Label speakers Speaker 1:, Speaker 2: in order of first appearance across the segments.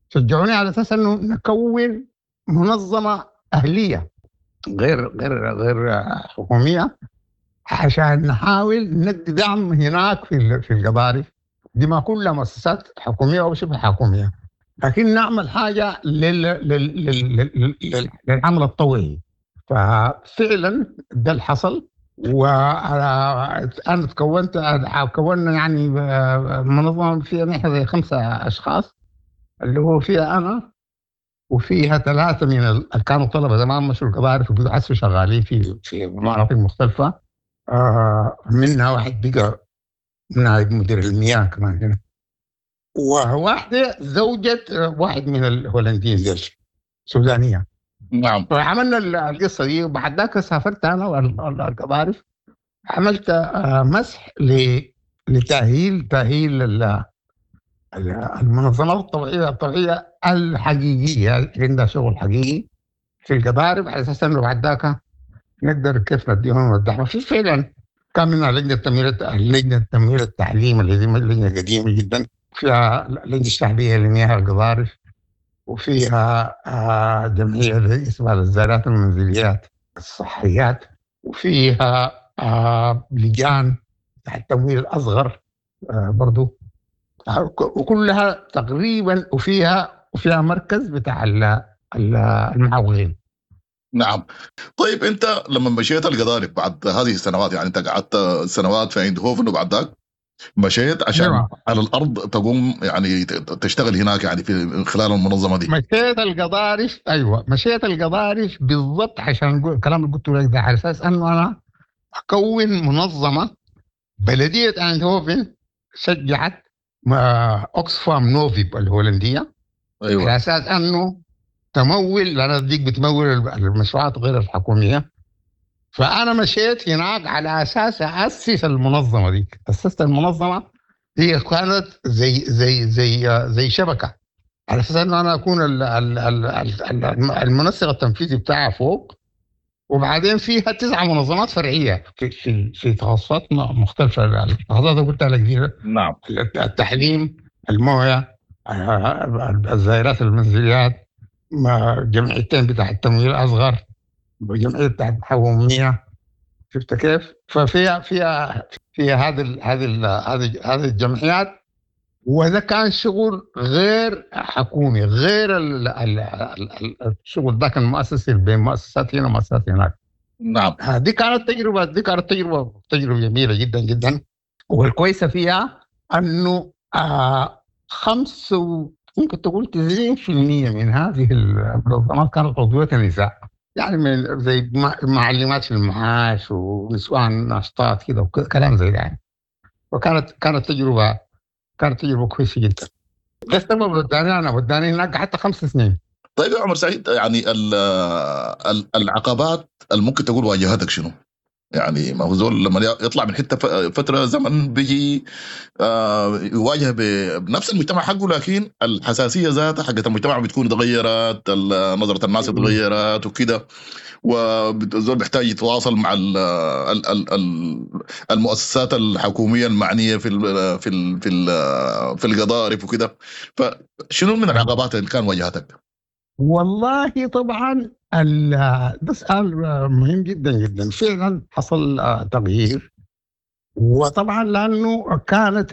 Speaker 1: شجعوني على أساس أنه نكون منظمة أهلية غير حكومية، عشان نحاول ندي دعم هناك في القضارف دي، ما كلها مؤسسات حكومية أو شبه حكومية، لكن نعمل حاجة للعمل الطوعي. ففعلا ده اللي حصل. وأنا كونا يعني منظمة فيها نحن زي 5 أشخاص، اللي هو فيها أنا وفيها 3 من اللي كانوا طلبة زمان مشوا القضارف وبيحسوا شغالين في مناطق مختلفة. منها واحد بقى نائب مدير المياه كمان هنا، وواحدة زوجة واحد من الهولنديين ديل سودانية.
Speaker 2: نعم.
Speaker 1: فعملنا القصة دي، وبعد ذاك سافرت أنا والقضارف، عملت مسح لتأهيل المنظمات الطبيعية الحقيقية اللي عندها شغل حقيقي في القضارف، على أساس إنه بعد ذاك نقدر كيف نديهم الدعم. في فعلا كان منها لجنة تمويل التعليم اللي دي لجنة قديمة جدا، فيها لجنة الشعبية لمياه القضارف، وفيها جمعية اسمها الزارات المنزليات الصحيات، وفيها لجان تحت التمويل الأصغر برضو، وكلها تقريبا، وفيها مركز بتاع المعوقين.
Speaker 2: نعم. طيب انت لما مشيت القضارف بعد هذه السنوات، يعني انت قعدت سنوات في ايندهوفن وبعد ذاك مشيت عشان على الارض تقوم يعني تشتغل هناك يعني في خلال المنظمه دي.
Speaker 1: مشيت القضارف، ايوه مشيت القضارف بالضبط عشان اقول الكلام اللي قلته لك ده، على اساس انه انا اكون منظمه. بلديه ايندهوفن شجعت اوكسفام نوفيب الهولنديه،
Speaker 2: ايوه،
Speaker 1: على اساس انه تمول، لان ديك بتمول المشروعات غير الحكوميه. فانا مشيت هناك على اساس اسس المنظمه دي. اسست المنظمه، هي كانت زي شبكه، على اساس انه انا اكون المنسق التنفيذي بتاعها فوق، وبعدين فيها 9 منظمات فرعيه في تخصصات مختلفه. التخصصات اللي قلتها لك دي،
Speaker 2: نعم،
Speaker 1: التعليم، المويه، الزائرات المنزليات، جمعيتين بتاع التمويل الاصغر، وجمعيه بتاع الحوميه. شفت كيف؟ فيها هذه الجمعيات. وده كان شغل غير حكومي، غير الشغل ده كان مؤسسي بين مؤسسات هنا ومؤسسات هناك.
Speaker 2: نعم.
Speaker 1: دي كانت تجربة جميلة جدا جدا. والكويسة فيها أنه ممكن تقول 90% من هذه المنظمات كانت عضوية نساء، يعني من زي معلمات في المعاش ونسوان ناشطات كده وكلام زي ده يعني. وكانت تجربة كويسة جدا. ده السبب وداني هناك حتى 5 سنين.
Speaker 2: طيب يا عمر سعيد، يعني العقبات اللي ممكن تقول واجهتك شنو؟ يعني ما هو زول لما يطلع من حته فتره زمن بيجي يواجه بنفس المجتمع حقه، لكن الحساسيه ذاتها حقت المجتمع بتكون اتغيرت، نظره الناس اتغيرت وكده، والزول بيحتاج يتواصل مع المؤسسات الحكوميه المعنيه في القضارف وكده. فشنو من العقبات اللي كان واجهتك؟
Speaker 1: والله طبعا ده سؤال مهم جدا جدا. فعلا حصل تغيير، وطبعا لانه كانت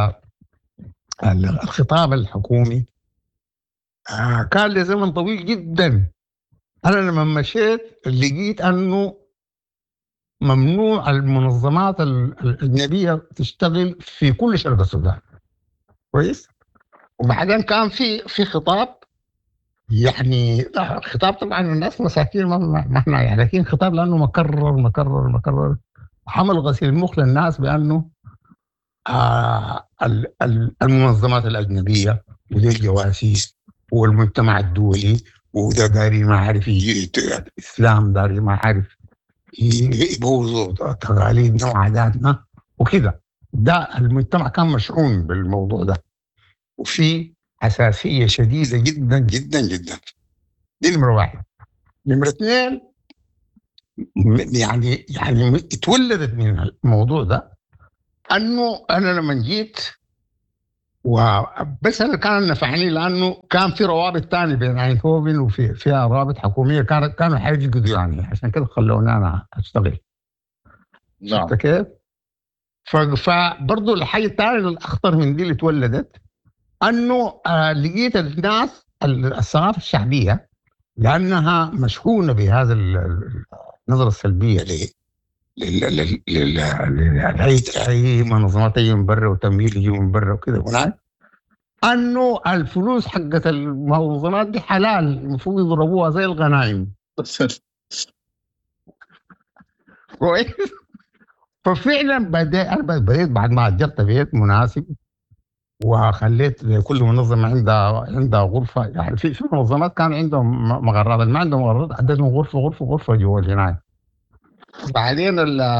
Speaker 1: الخطاب الحكومي كان لزمن طويل جدا. انا لما مشيت لقيت انه ممنوع المنظمات الاجنبيه تشتغل في كل شرق السودان، كويس. وبعدين كان في خطاب، يعني خطاب طبعا الناس مساكين ما احنا يعني، لكن خطاب لانه مكرر حمل غسيل مخ للناس بانه المنظمات الاجنبيه ودي الجواسيس والمجتمع الدولي، وده داري ما عارف الاسلام، داري ما عارف يبوظوا تقاليدنا وعاداتنا وكده. ده المجتمع كان مشحون بالموضوع ده، وفي حساسيه شديده جدا جدا جدا. دي نمرة 1. نمرة 2، يعني اتولدت من الموضوع ده انه انا لما جيت وبس اللي كان نفعني لانه كان في روابط تانية بين اينهوفن وفي فيها روابط حكوميه كانوا حيجدوا يعني، عشان كده خلوني انا اشتغل. شفت
Speaker 2: نعم.
Speaker 1: كيف؟ فبرضه الحاجه الثانيه الاخطر من دي اللي اتولدت انه لقيت الناس الثقافه الشعبيه لانها مشحونه بهذا النظره السلبيه اي منظمات تيجي من برا وتمويل يجي من برا وكده هناك، انه الفلوس حقت المنظمات دي حلال المفروض يضربوها زي الغنائم. كويس. ففعلا بديت بعد ما اجرت بيت مناسب وخليت كل منظمه عندها غرفه، يعني في منظمات كان عندهم مغرات، اللي ما عندهم مغرات عندهم غرفه جوا الجنايه. بعدين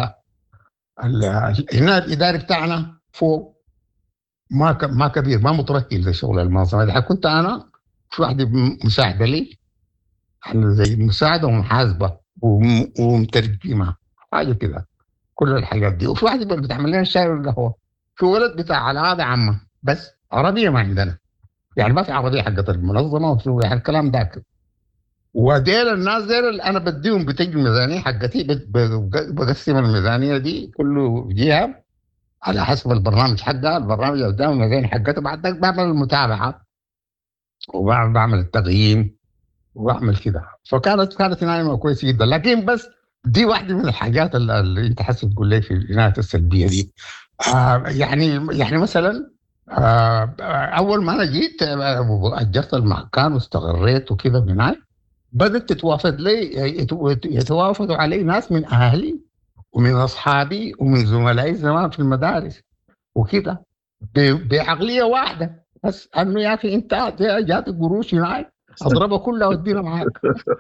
Speaker 1: هنا الاداري بتاعنا فوق ما كبير، ما متركز لشغل المنظمه دي. كنت انا في واحده مساعده لي، يعني زي مساعده ومحاسبه ومترجمه حاجه كده، كل الحاجات دي. وفي واحده بتعمل لنا الشاي والقهوه. في ولد بتاع العاده عامه بس عربيه ما عندنا، يعني ما في عربيه حقت المنظمه وفي يعني الكلام ده. وديل الناس ديل اللي انا بديهم بتجي الميزانيه حقتي، بقسم الميزانيه دي كله جهه على حسب البرنامج حقها. البرنامج قدام الميزانيه حقته، بعد ذلك بعمل المتابعه وبعمل التقييم وبعمل كده. كانت نايمه كويسه جدا. لكن بس دي واحده من الحاجات اللي انت حاسس تقول لي في العنايه السلبيه دي. يعني مثلا اول ما انا جيت اجرت المكان واستقريت وكده هناك، بدات تتوافد لي، يتوافدوا علي ناس من اهلي ومن اصحابي ومن زملائي زمان في المدارس وكده، بعقليه واحده بس انه يا اخي انت جات قروش هناك اضربها كلها وادينا معاك.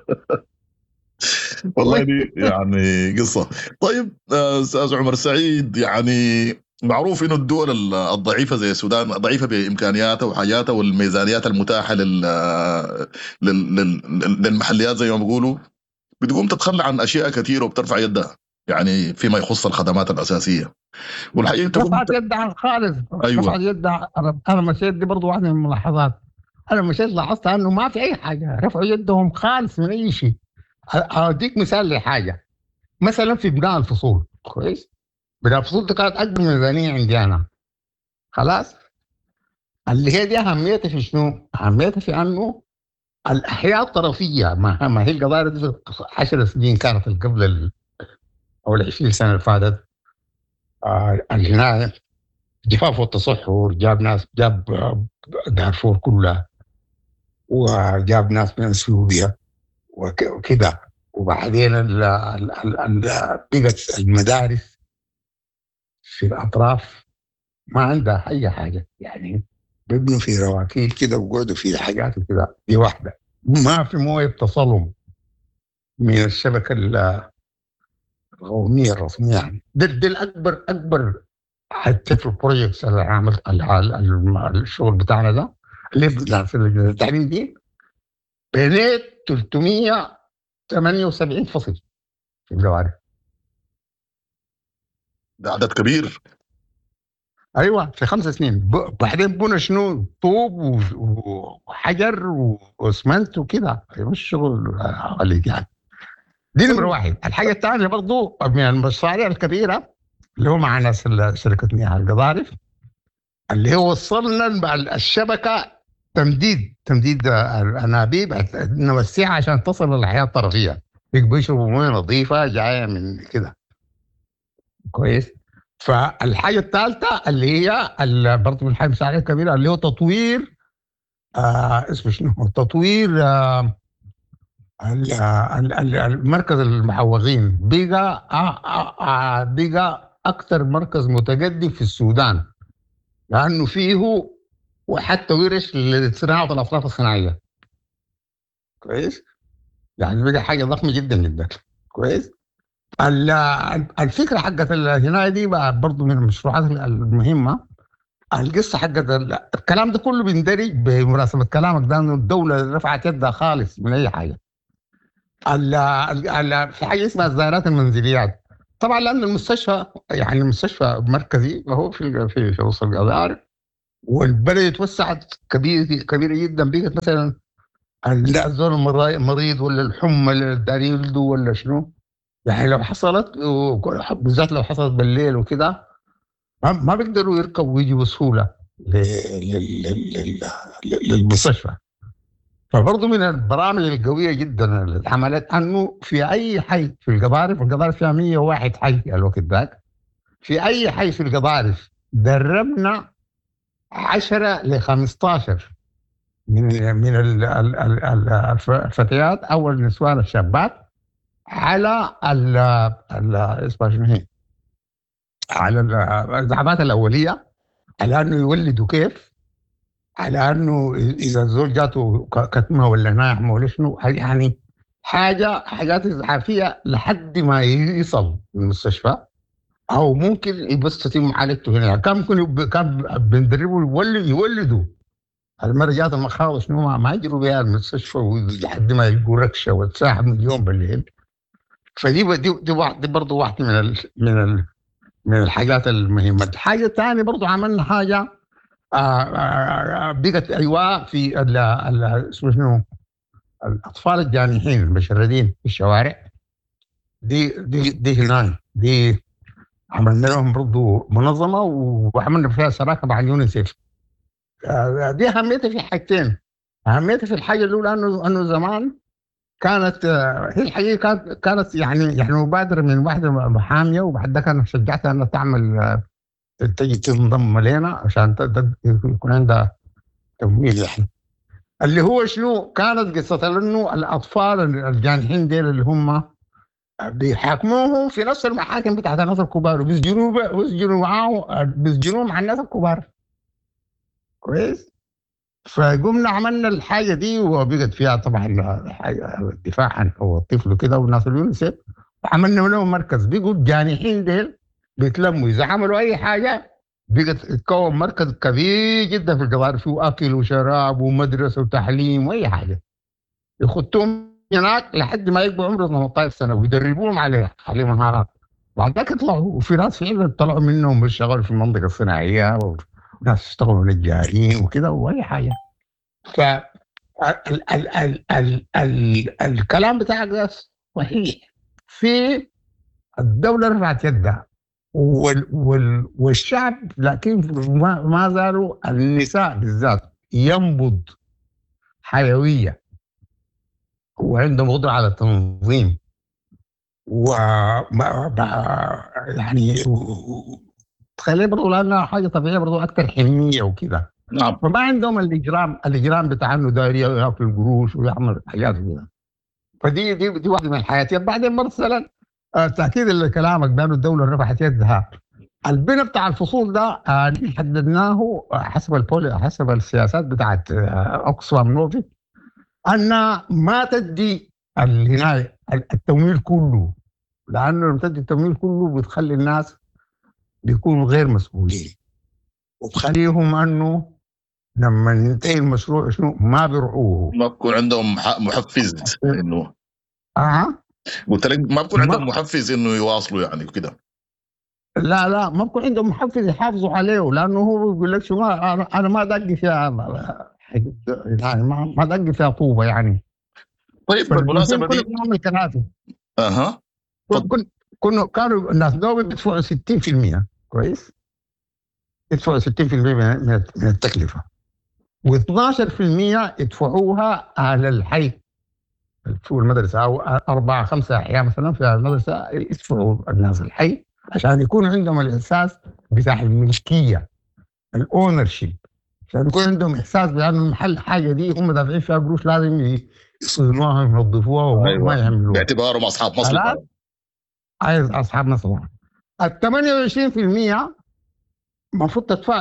Speaker 2: والله دي يعني قصة. طيب أستاذ عمر سعيد، يعني معروف إنه الدول الضعيفة زي السودان ضعيفة بإمكانياتها وحاجاتها والميزانيات المتاحة للمحليات زي ما بيقولوا، بتقوم تتخلى عن أشياء كثيرة وبترفع يدها، يعني فيما يخص الخدمات الأساسية. والحقيقة أنت
Speaker 1: رفعت
Speaker 2: قلت
Speaker 1: يدها خالص.
Speaker 2: أيوه.
Speaker 1: رفعت يدها. انا مشيت دي برضه واحده من الملاحظات. انا مشيت لاحظت انه ما في اي حاجه، رفعوا يدهم خالص من اي شيء. اديك مثال لحاجه، مثلا في بناء الفصول. كويس. بناء الفصول دي كانت اكبر ميزانيه عندي انا. خلاص. اللي هي دي اهميتها في شنو؟ اهميتها في انه الاحياء الطرفيه، ما هي القضايا دي 10 سنين كانت قبل او ال 20 سنه اللي فاتت. الجنايه جفاف والتصحر جاب ناس، جاب دارفور كلها، وجاب ناس من اثيوبيا وكده. وبعدين بقت المدارس في الاطراف ما عندها اي حاجه، يعني بيبنوا في رواكيل كده وقعدوا في حاجات وكده. دي واحده. ما في مويه بتصلهم من الشبكه القوميه الرسميه. يعني ده الاكبر حتى في البروجكتس اللي عملت الشغل بتاعنا ده اللي في التعليم دي، بنيت 378 فصل في الجوارح.
Speaker 2: ده عدد كبير.
Speaker 1: ايوه في 5 سنين. بعدين بنى شنو؟ طوب وحجر واسمنت وكده. مش شغل عليك يعني. دي نمره واحد. الحاجه الثانيه برضو من المشاريع الكبيره اللي هو مع ناس شركه مياه القضارف، اللي هو وصلنا الشبكه تمديد الانابيب نوسعها عشان تصل للحياه الطرفيه، بيشربوا مويه نظيفه جايه من كده. كويس. فالحاجه الثالثه اللي هي برضه من الحاجه المساعده الكبيره اللي هو تطوير اسمه شنو؟ تطوير المركز المحوغين. بقى اكثر مركز متقدم في السودان، لانه فيه وحتى ورش لصناعه الاصناف الصناعيه. كويس. يعني بقى حاجه ضخمه جدا جدا. كويس. الفكره حقت الهنايه دي بقى برضه من المشروعات المهمه. القصه حقت الكلام ده كله بيندرج بمناسبه كلامك ده، انه الدوله رفعت يدها خالص من اي حاجه. في حاجه اسمها الزائرات المنزليات. طبعا لان المستشفى يعني المستشفى مركزي وهو في وسط القضارب، والبلد اتوسعت كبيرة جدا، بقت مثلا لا الزول مريض ولا الحمى اللي داري يلده ولا شنو، يعني لو حصلت بالذات لو حصلت بالليل وكده ما بيقدروا يركبوا ويجوا بسهولة للمستشفى. فبرضه من البرامج القوية جدا اللي اتعملت انه في اي حي في القضارف فيها 101 حي الوقت ذاك، في اي حي في القضارف دربنا 10 ل 15 من الفتيات او النسوان الشابات على اسمها شنو هي، على الدعامات الاوليه، على انه يولدوا كيف، على انه اذا الزول جاته كتمه ولا ناعمه ولا شنو، يعني حاجات اسعافيه لحد ما يصل المستشفى، او ممكن بس تتم معالجته هنا. كان بندربوا يولدوا المرة جات المخاوف شنو ما يجروا بها المستشفى لحد ما يلقوا ركشه والساعه من اليوم بالليل. دي برضه واحده من الحاجات المهمه. الحاجه الثانيه برضه عملنا حاجه بقت ايوه في اسمه شنو، الاطفال الجانحين المشردين في الشوارع، دي هناك دي عملنا لهم برضه منظمه وعملنا فيها شراكه مع اليونيسيف. دي اهميتها في حاجتين. اهميتها في الحاجه الاولى انه زمان كانت هي الحقيقه كانت يعني مبادره من واحده محاميه، وبعد ذاك انا شجعتها انها تعمل تجي تنضم لنا عشان يكون عندها تمويل يعني. اللي هو شنو كانت قصه انه الاطفال الجانحين ديل اللي هم بيحاكموهم في نفس المحاكم بتاعت الناس الكبار، وبيسجنوا معاهم، بيسجنوا مع الناس الكبار. كويس. فقمنا عملنا الحاجه دي وبقت فيها طبعا حاجه الدفاع عن حقوق الطفل وكده والناس اليونيسيف، وعملنا لهم مركز بيقوا الجانحين ديل بيتلموا اذا عملوا اي حاجه، بقت تكون مركز كبير جدا في القضاء، فيه اكل وشراب ومدرسه وتعليم واي حاجه، يخطوهم هناك لحد ما يبقوا عمره 18 سنه ويدربوهم عليه مهارات. بعد ذاك يطلعوا، وفي ناس فعلا طلعوا منهم بيشتغلوا في المنطقه الصناعيه، وناس يشتغلوا نجارين وكده واي حاجه. ف الكلام بتاعك ده صحيح. في الدوله رفعت يدها والشعب، لكن ما زالوا النساء بالذات ينبض حيويه وعندهم قدره على التنظيم يعني تخلي برضو لانها حاجه طبيعيه برضو اكثر حنيه وكده.
Speaker 2: نعم.
Speaker 1: فما عندهم الاجرام بتاع انه داير ياكل قروش ويعمل حاجات كده. فدي واحده من الحياتيات. بعدين مثلا تاكيد لكلامك بانه الدوله رفعت يدها، البناء بتاع الفصول ده حددناه حسب السياسات بتاعت اوكسفام نوفي، ان ما تدي العنايه التمويل كله، لانه لما تدي التمويل كله بتخلي الناس بيكونوا غير مسؤولين، وبخليهم انه لما ينتهي المشروع شنو ما بيرعوه،
Speaker 2: ما بكون عندهم محفز انه قلت لك ما بكون عندهم محفز انه يواصلوا يعني وكده.
Speaker 1: لا ما بكون عندهم محفز يحافظوا عليه، لانه هو بيقول لك شو انا ما دقي فيها يعني ما دقي فيها طوبه يعني.
Speaker 2: طيب بالمناسبه دي
Speaker 1: كنا كنافي كانوا الناس دول بيدفعوا 60%. كويس، يدفعوا 60% من التكلفه، و12% يدفعوها على الحي في المدرسه، او 4-5 احياء مثلا في المدرسه يدفعوا الناس الحي عشان يكون عندهم الاحساس بتاع الملكيه، الاونرشيب، عشان يكون عندهم احساس بان المحل حاجه دي هم دافعين فيها قروش لازم يصونوها وينظفوها وما يعملوها
Speaker 2: باعتبارهم اصحاب مصلحه.
Speaker 1: عايز اصحاب مصلحه. ال 28% المفروض تدفع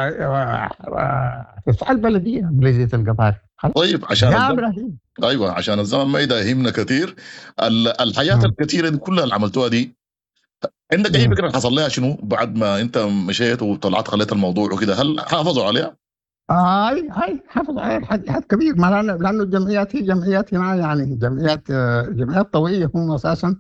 Speaker 1: البلديه القطار.
Speaker 2: طيب عشان الزمن ما يداهمنا كثير. الحياه الكثيره دي كلها اللي عملتوها دي، عندك اي فكره حصل لها شنو بعد ما انت مشيت وطلعت خليت الموضوع وكده؟ هل حافظوا عليها؟
Speaker 1: هاي حافظوا عليها حد كبير، ما لانه الجمعيات هي جمعيات هنا يعني جمعيات طوعيه هم اساسا،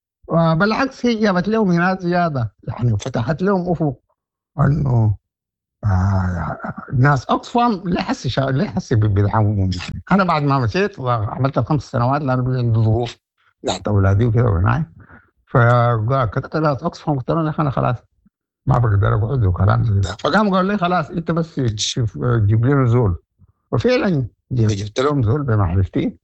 Speaker 1: بالعكس هي جابت لهم هنا زياده يعني، فتحت لهم افق انه ناس اوكسفام لا حس بيدعموني. انا بعد ما مشيت وعملت 5 سنوات لانه بقى عندي ظروف تحت اولادي وكده وهناك، فكتبت ناس اوكسفام قلت لهم يا اخي انا خلاص ما بقدر اقعد وكلام زي ده. فقام قال لي خلاص انت بس جيب لنا زول، وفعلا جبت لهم زول بمعرفتي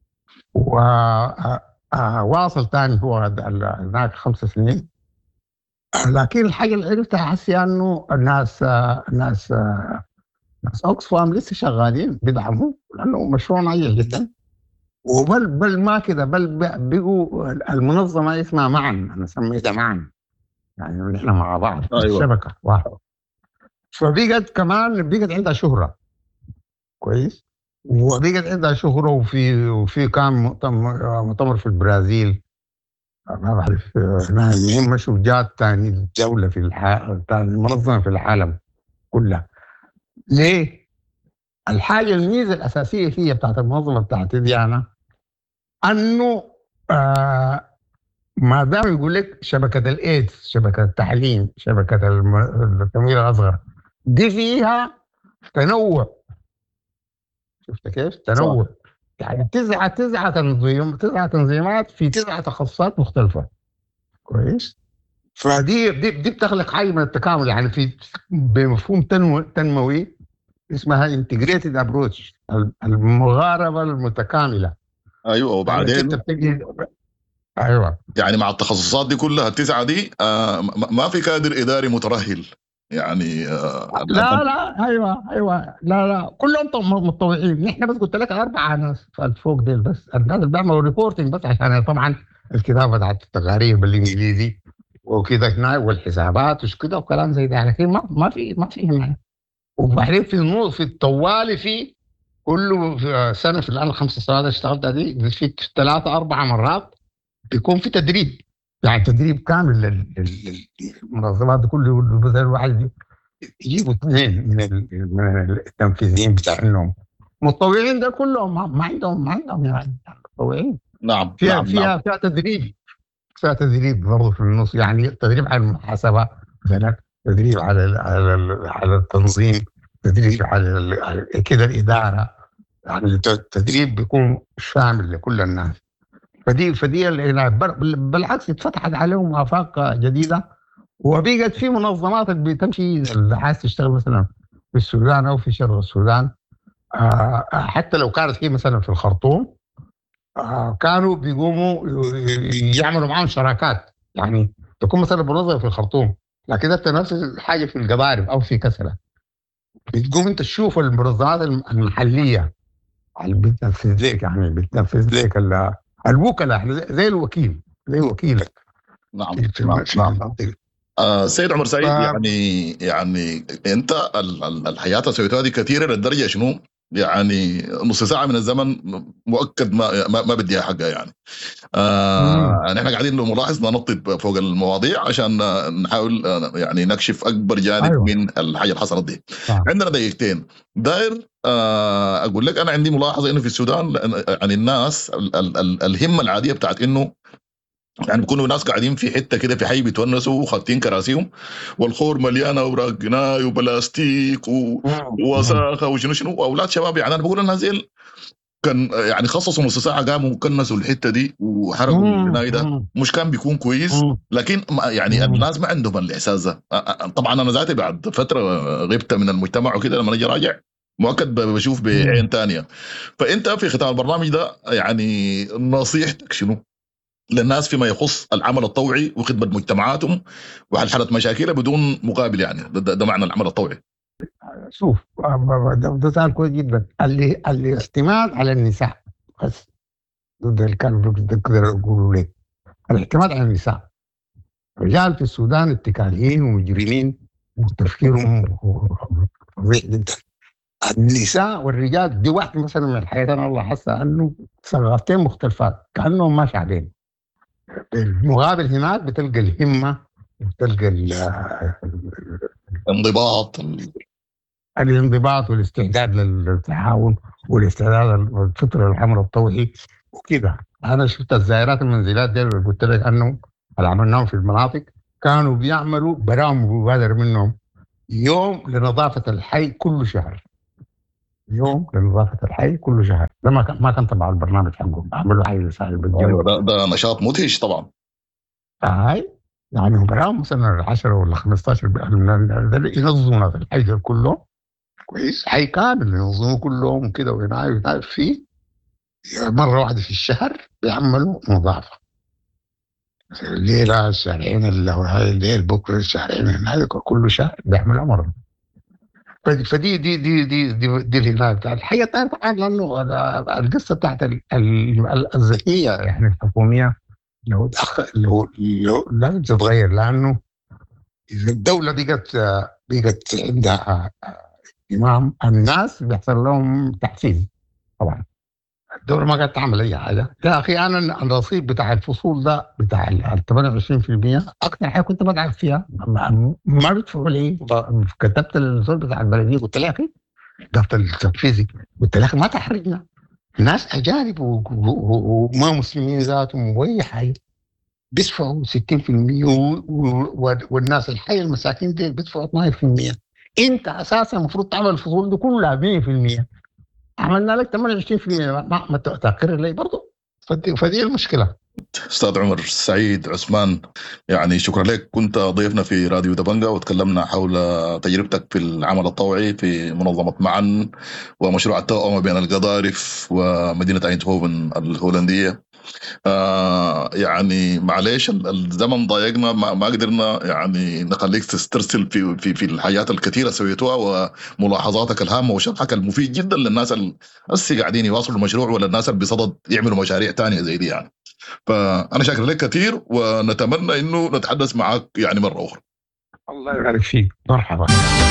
Speaker 1: وواصل تاني هو هناك 5 سنين. لكن الحاجه اللي عرفتها حسي انه الناس اوكسفام لسه شغالين بيدعموا لانه مشروع ناجح جدا. بل ما كده، بل بقوا المنظمه اسمها معا، انا سميتها معا، يعني نحن مع بعض الشبكه واحد. فبقت كمان بقت عندها شهره كويس، وبقت عندها شهره. وفي كان مؤتمر في البرازيل، ما بعرف مهم مشوا جات ثاني دوله في ثاني منظمه في العالم كلها. ليه؟ الحاجه الميزه الاساسيه فيها بتاعت المنظمه بتاعت دي انا انه ما دام يقول لك شبكه الايدز، شبكه التعليم، شبكه التمويل الاصغر، دي فيها تنوع. شفت كيف؟ تنوع. يعني تسعة تنظيمات في 9 تخصصات مختلفه كويس. فدي بتخلق حاجه من التكامل، يعني في بمفهوم تنموي اسمها انتجريتد ابروتش، المغاربه المتكامله.
Speaker 2: ايوه. وبعدين
Speaker 1: ايوه
Speaker 2: يعني مع التخصصات دي كلها ال9 دي ما في كادر اداري مترهل يعني
Speaker 1: لا ايوه لا كلهم متطوعين. نحن بس قلت لك 4 ناس فوق ديل، بس الناس اللي بيعملوا ريبورتنج بس عشان طبعا الكتابه بتاعت التقارير بالانجليزي وكده هنا والحسابات وش كده وكلام زي ده، لكن ما في هنا. وبعدين في الطوالي في كل سنه في الان 5 سنوات اشتغلت دي في 3 4 مرات بيكون في تدريب، يعني تدريب كامل للمنظمات دي كله. مثلا الواحد يجيبوا 2 من التنفيذيين بتاعهم متطوعين، ده كلهم ما عندهم يعني متطوعين.
Speaker 2: نعم
Speaker 1: فيها تدريب، فيها تدريب برضه في النص، يعني تدريب على المحاسبه مثلا، تدريب على التنظيم، تدريب على كده الاداره، يعني التدريب بيكون شامل لكل الناس. فدي بالعكس اتفتحت عليهم آفاق جديدة، وبقت في منظمات اللي بتمشي اللي عايز تشتغل مثلا في السودان أو في شرق السودان. حتى لو كانت هي مثلا في الخرطوم، كانوا بيقوموا يعملوا معاهم شراكات، يعني تكون مثلا منظمة في الخرطوم لكن انت نفس الحاجة في القضارب أو في كسلة، بتقوم انت تشوف المنظمات المحلية اللي بتنفذ لك، يعني بتنفذ لك الوكلاء زي الوكيل، زي وكيلك.
Speaker 2: نعم
Speaker 1: نعم.
Speaker 2: سيد عمر سعيد، يعني انت الحياه سويتها دي كثيره للدرجه شنو؟ يعني نص ساعه من الزمن مؤكد ما بديها حقها يعني. نحن قاعدين ملاحظ ننطط فوق المواضيع عشان نحاول يعني نكشف اكبر جانب
Speaker 1: أيوة.
Speaker 2: من الحاجه اللي حصلت دي. عندنا دقيقتين داير اقول لك انا عندي ملاحظه انه في السودان يعني الناس الهمه العاديه بتاعت انه يعني بيكونوا ناس قاعدين في حته كده في حي بيتونسوا وخاتين كراسيهم والخور مليانه اوراق جناي وبلاستيك ووساخه وشنو شنو، واولاد شباب. يعني انا بقول الناس دي كان يعني خصصوا نص ساعه قاموا كنسوا الحته دي وحرقوا الجناي ده، مش كان بيكون كويس. لكن يعني الناس ما عندهم الاحساس ده. طبعا انا ذاتي بعد فتره غبت من المجتمع وكده، لما اجي راجع مؤكد بشوف بعين تانية. فانت في ختام البرنامج ده يعني نصيحتك شنو للناس فيما يخص العمل الطوعي وخدمة مجتمعاتهم وحل مشاكلها بدون مقابل؟ يعني ده معنى العمل الطوعي.
Speaker 1: شوف ده سؤال كويس جدا. الاعتماد على النساء بس، ده اللي كانوا بيقدروا يقولوا لك، الاعتماد على النساء. الرجال في السودان اتكاليين ومجرمين وتفكيرهم فظيع جدا. النساء والرجال دي واحدة مثلا من الحياة أنا الله حاسة أنه ثقافتين مختلفات كأنهم ما شعبين. بالمقابل هناك بتلقى الهمة، بتلقى الانضباط والاستعداد للتعاون والاستعداد للفطر العمل الطوعي وكده. أنا شفت الزائرات المنزلات دي اللي قلت لك أنه اللي عملناهم في المناطق كانوا بيعملوا برامج مبادرة منهم يوم لنظافة الحي كل شهر، يوم لنظافة الحي كل شهر. ده ما كان تبع البرنامج حقهم، عملوا حاجة سهل بالجو.
Speaker 2: ايوه، ده نشاط مدهش طبعا.
Speaker 1: هاي يعني هم بقى مثلا 10 ولا 15 ده اللي ينظموا في الحي ده كله كويس، حي كامل ينظموه كلهم كده وينعرف فيه. مرة واحدة في الشهر بيعملوا نظافة، الليلة الشهرين اللي هو هاي الليل بكرة الشهرين هذا كل شهر بيعملوا مرة. فدي الهلال بتاع الحقيقة الثانية طبعا، لأنه القصة بتاعت الذكية يعني الحكومية لو لازم تتغير، لأنه إذا الدولة بقت عندها إمام، الناس بيحصل لهم تحفيز. طبعا الدولة ما قاعدة تعمل أي حاجة. يا أخي أنا الرصيد بتاع الفصول ده بتاع ال 28% أكثر حاجة كنت بدعم فيها، ما بيدفعوا لي. كتبت الرصيد بتاع البلدية قلت له يا أخي ضغط التنفيذي، قلت له ما تحرجنا، ناس أجانب وما مسلمين ذاتهم وأي حاجة بيدفعوا 60%، والناس الحي المساكين دي بيدفعوا 12%. أنت أساسا المفروض تعمل الفصول دي كلها 100%، عملنا لك 28%، ما تقر لي برضه. فدي المشكله.
Speaker 2: استاذ عمر سعيد عثمان، يعني شكرا لك، كنت ضيفنا في راديو دبنجا وتكلمنا حول تجربتك في العمل الطوعي في منظمة معا ومشروع التوأمة بين القضارف ومدينة اينتهوفن الهولندية. يعني معليش الزمن ضايقنا، ما قدرنا يعني نخليك تسترسل في الحاجات الكثيرة سويتوها وملاحظاتك الهامة وشرحك المفيد جدا للناس اللي قاعدين يواصلوا المشروع ولا الناس اللي بصدد يعملوا مشاريع تانية زي دي يعني. فأنا شاكر لك كثير ونتمنى إنه نتحدث معك يعني مرة أخرى.
Speaker 1: الله يبارك فيك، مرحبا.